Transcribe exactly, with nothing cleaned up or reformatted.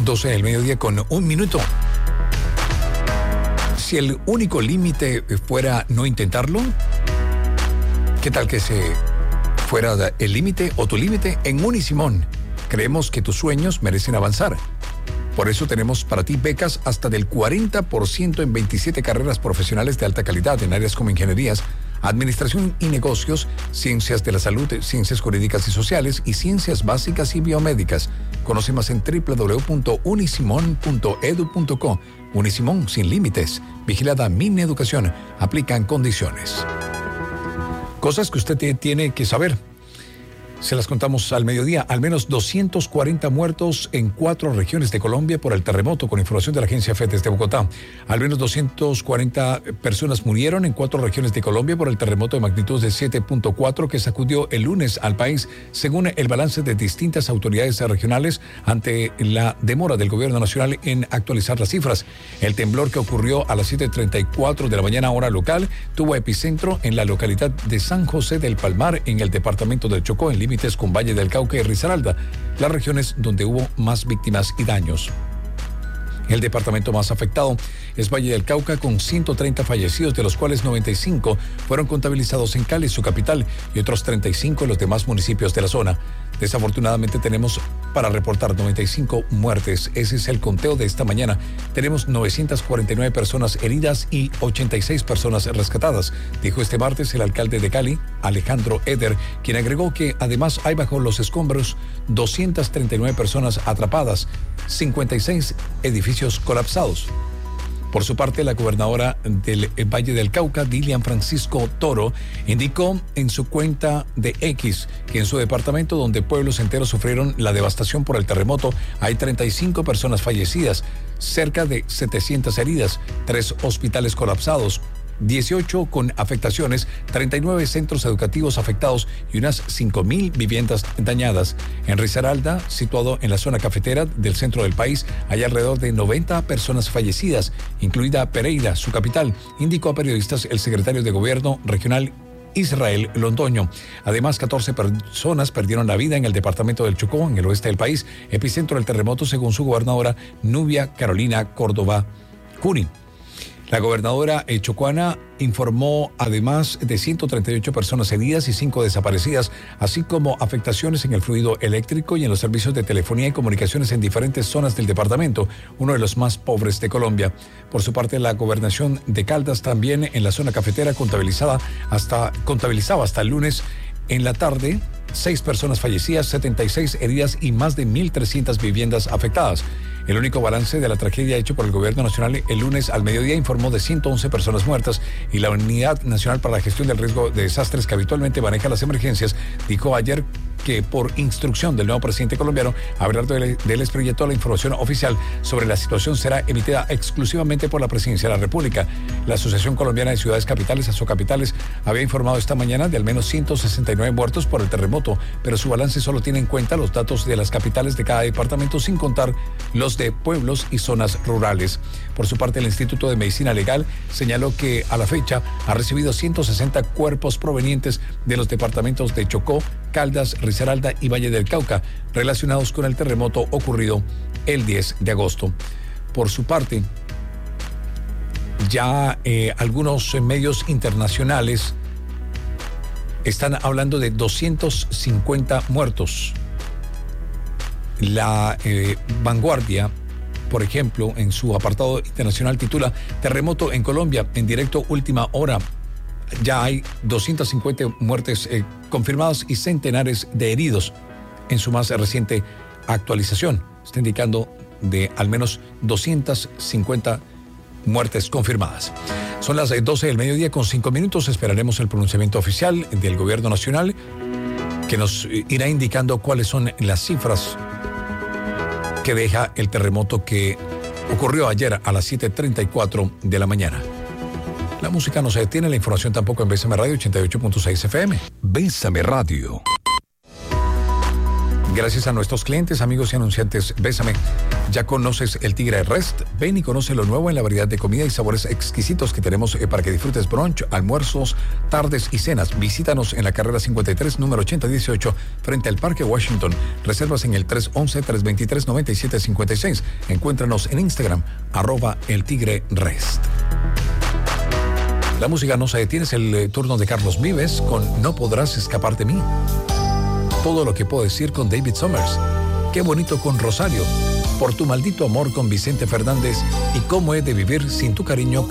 doce del mediodía con un minuto. Si el único límite fuera no intentarlo, ¿qué tal que se fuera el límite o tu límite? En Unisimón, creemos que tus sueños merecen avanzar. Por eso tenemos para ti becas hasta del cuarenta por ciento en veintisiete carreras profesionales de alta calidad en áreas como ingenierías, administración y negocios, ciencias de la salud, ciencias jurídicas y sociales y ciencias básicas y biomédicas. Conoce más en doble u doble u doble u punto unisimón punto edu punto co. Unisimón, sin límites. Vigilada Mineducación. Aplican condiciones. Cosas que usted tiene que saber. Se las contamos al mediodía. Al menos doscientos cuarenta muertos en cuatro regiones de Colombia por el terremoto, con información de la agencia F E desde Bogotá. Al menos doscientas cuarenta personas murieron en cuatro regiones de Colombia por el terremoto de magnitud de siete punto cuatro que sacudió el lunes al país, según el balance de distintas autoridades regionales ante la demora del gobierno nacional en actualizar las cifras. El temblor, que ocurrió a las siete treinta y cuatro de la mañana hora local, tuvo epicentro en la localidad de San José del Palmar, en el departamento del Chocó, en límites con Valle del Cauca y Risaralda, las regiones donde hubo más víctimas y daños. El departamento más afectado es Valle del Cauca, con ciento treinta fallecidos, de los cuales noventa y cinco fueron contabilizados en Cali, su capital, y otros treinta y cinco en los demás municipios de la zona. Desafortunadamente tenemos para reportar noventa y cinco muertes. Ese es el conteo de esta mañana. Tenemos novecientas cuarenta y nueve personas heridas y ochenta y seis personas rescatadas, dijo este martes el alcalde de Cali, Alejandro Eder, quien agregó que además hay bajo los escombros doscientas treinta y nueve personas atrapadas, cincuenta y seis edificios colapsados. Por su parte, la gobernadora del Valle del Cauca, Dilian Francisco Toro, indicó en su cuenta de X que en su departamento, donde pueblos enteros sufrieron la devastación por el terremoto, hay treinta y cinco personas fallecidas, cerca de setecientas heridas, tres hospitales colapsados, dieciocho con afectaciones, treinta y nueve centros educativos afectados y unas cinco mil viviendas dañadas. En Risaralda, situado en la zona cafetera del centro del país, hay alrededor de noventa personas fallecidas, incluida Pereira, su capital, indicó a periodistas el secretario de Gobierno regional Israel Londoño. Además, catorce personas perdieron la vida en el departamento del Chocó, en el oeste del país, epicentro del terremoto, según su gobernadora Nubia Carolina Córdoba Curi. La gobernadora chocuana informó además de ciento treinta y ocho personas heridas y cinco desaparecidas, así como afectaciones en el fluido eléctrico y en los servicios de telefonía y comunicaciones en diferentes zonas del departamento, uno de los más pobres de Colombia. Por su parte, la gobernación de Caldas, también en la zona cafetera, contabilizaba hasta, contabilizaba hasta el lunes en la tarde seis personas fallecidas, setenta y seis heridas y más de mil trescientas viviendas afectadas. El único balance de la tragedia hecho por el gobierno nacional el lunes al mediodía informó de ciento once personas muertas, y la Unidad Nacional para la Gestión del Riesgo de Desastres, que habitualmente maneja las emergencias, dijo ayer que por instrucción del nuevo presidente colombiano, Abelardo del Espriella, la información oficial sobre la situación será emitida exclusivamente por la Presidencia de la República. La Asociación Colombiana de Ciudades Capitales, Asocapitales, había informado esta mañana de al menos ciento sesenta y nueve muertos por el terremoto, pero su balance solo tiene en cuenta los datos de las capitales de cada departamento, sin contar los de pueblos y zonas rurales. Por su parte, el Instituto de Medicina Legal señaló que a la fecha ha recibido ciento sesenta cuerpos provenientes de los departamentos de Chocó, Caldas, Risaralda y Valle del Cauca, relacionados con el terremoto ocurrido el diez de agosto. Por su parte, ya eh, algunos medios internacionales están hablando de doscientos cincuenta muertos. La eh, Vanguardia, por ejemplo, en su apartado internacional titula Terremoto en Colombia, en directo última hora. Ya hay doscientas cincuenta muertes eh, confirmadas y centenares de heridos en su más reciente actualización. Está indicando de al menos doscientas cincuenta muertes confirmadas. Son las doce del mediodía con cinco minutos. Esperaremos el pronunciamiento oficial del gobierno nacional, que nos irá indicando cuáles son las cifras que deja el terremoto que ocurrió ayer a las siete treinta y cuatro de la mañana. La música no se detiene, la información tampoco en Bésame Radio ochenta y ocho punto seis F M. Bésame Radio. Gracias a nuestros clientes, amigos y anunciantes, Bésame. ¿Ya conoces el Tigre Rest? Ven y conoce lo nuevo en la variedad de comida y sabores exquisitos que tenemos para que disfrutes brunch, almuerzos, tardes y cenas. Visítanos en la carrera cincuenta y tres, número ochenta dieciocho, frente al Parque Washington. Reservas en el tres once, tres veintitrés, noventa y siete cincuenta y seis. Encuéntranos en Instagram, arroba el Tigre Rest. La música no se detiene, es el turno de Carlos Vives con No Podrás Escapar de Mí. Todo lo que puedo decir con David Summers. Qué bonito con Rosario. Por tu maldito amor con Vicente Fernández. Y cómo he de vivir sin tu cariño con